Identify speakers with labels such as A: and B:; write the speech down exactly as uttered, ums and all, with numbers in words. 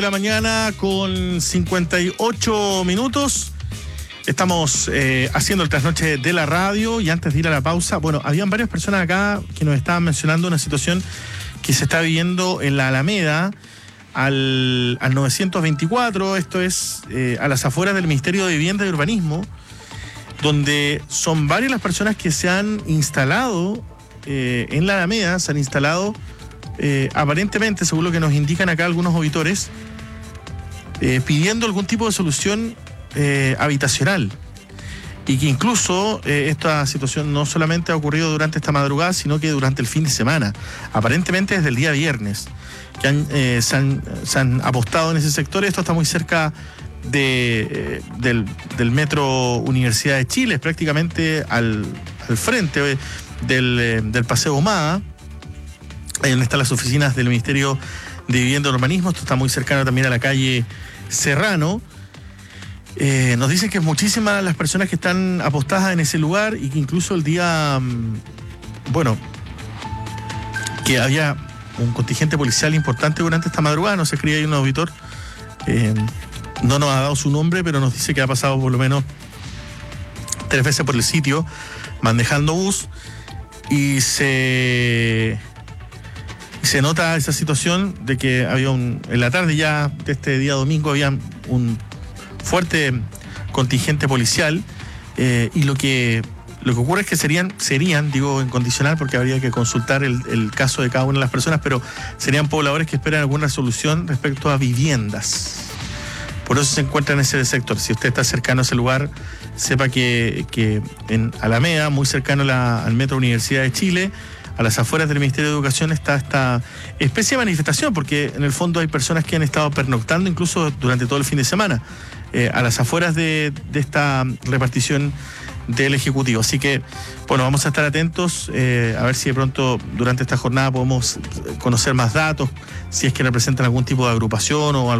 A: de la mañana con cincuenta y ocho minutos. Estamos eh, haciendo el trasnoche de la radio y antes de ir a la pausa, bueno, habían varias personas acá que nos estaban mencionando una situación que se está viviendo en la Alameda al, al novecientos veinticuatro, esto es eh, a las afueras del Ministerio de Vivienda y Urbanismo, donde son varias las personas que se han instalado eh, en la Alameda, se han instalado eh, aparentemente, según lo que nos indican acá algunos auditores, eh, pidiendo algún tipo de solución eh, habitacional. Y que incluso eh, esta situación no solamente ha ocurrido durante esta madrugada, sino que durante el fin de semana, aparentemente desde el día viernes, que han, eh, se, han, se han apostado en ese sector. Esto está muy cerca de, eh, del, del metro Universidad de Chile, es prácticamente al, al frente del, eh, del Paseo Humada, donde están las oficinas del Ministerio de Vivienda y Urbanismo. Esto está muy cercano también a la calle Serrano. Eh, nos dicen que es muchísimas las personas que están apostadas en ese lugar y que incluso el día, bueno, que había un contingente policial importante durante esta madrugada. No sé, creía hay un auditor, eh, no nos ha dado su nombre, pero nos dice que ha pasado por lo menos tres veces por el sitio manejando bus y se... se nota esa situación de que había un, en la tarde ya de este día domingo había un fuerte contingente policial eh, y lo que lo que ocurre es que serían, serían, digo en condicional porque habría que consultar el, el caso de cada una de las personas, pero serían pobladores que esperan alguna resolución respecto a viviendas. Por eso se encuentra en ese sector. Si usted está cercano a ese lugar, sepa que, que en Alameda, muy cercano a la, al metro Universidad de Chile, a las afueras del Ministerio de Educación, está esta especie de manifestación, porque en el fondo hay personas que han estado pernoctando incluso durante todo el fin de semana, eh, a las afueras de, de esta repartición del Ejecutivo. Así que, bueno, vamos a estar atentos, eh, a ver si de pronto durante esta jornada podemos conocer más datos, si es que representan algún tipo de agrupación o